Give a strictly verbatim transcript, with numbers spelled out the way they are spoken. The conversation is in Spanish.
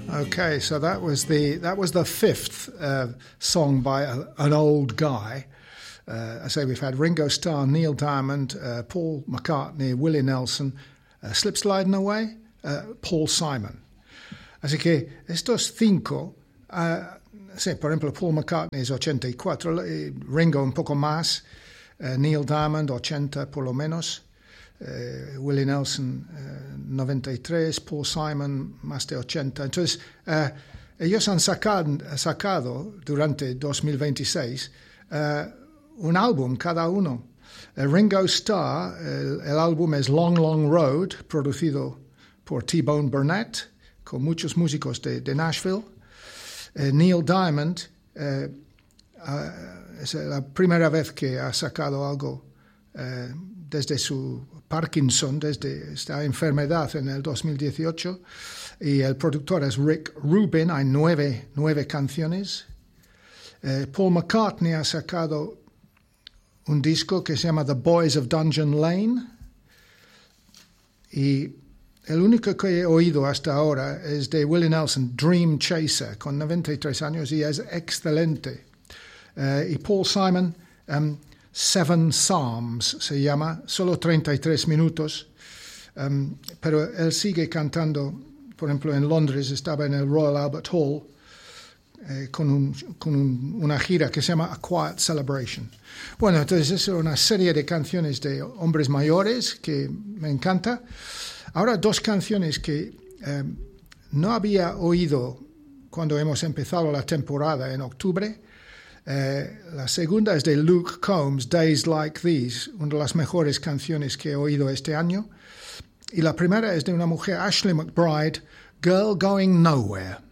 Okay, so that was the that was the fifth uh, song by a, an old guy. Uh, I say we've had Ringo Starr, Neil Diamond, uh, Paul McCartney, Willie Nelson, uh, Slip Sliding Away, uh, Paul Simon. Así que estos cinco, uh, sí, por ejemplo, Paul McCartney es ochenta y cuatro, Ringo un poco más, uh, Neil Diamond ochenta por lo menos. Uh, Willie Nelson, uh, noventa y tres, Paul Simon, más de ochenta. Entonces, uh, ellos han sacado, sacado durante dos mil veintiséis uh, un álbum cada uno. Uh, Ringo Starr, el, el álbum es Long Long Road, producido por T-Bone Burnett, con muchos músicos de, de Nashville. Uh, Neil Diamond, uh, uh, es la primera vez que ha sacado algo uh, desde su Parkinson, desde esta enfermedad en el dos mil dieciocho, y el productor es Rick Rubin. Hay nueve, nueve canciones. Eh, Paul McCartney ha sacado un disco que se llama The Boys of Dungeon Lane, y el único que he oído hasta ahora es de Willie Nelson, Dream Chaser, con noventa y tres años, y es excelente. Eh, y Paul Simon, um, Seven Psalms se llama, solo treinta y tres minutos, um, pero él sigue cantando. Por ejemplo, en Londres estaba en el Royal Albert Hall eh, con, un, con un, una gira que se llama A Quiet Celebration. Bueno, entonces es una serie de canciones de hombres mayores que me encanta. Ahora dos canciones que eh, no había oído cuando hemos empezado la temporada en octubre. Eh, la segunda es de Luke Combs, Days Like These, una de las mejores canciones que he oído este año. Y la primera es de una mujer, Ashley McBryde, Girl Going Nowhere.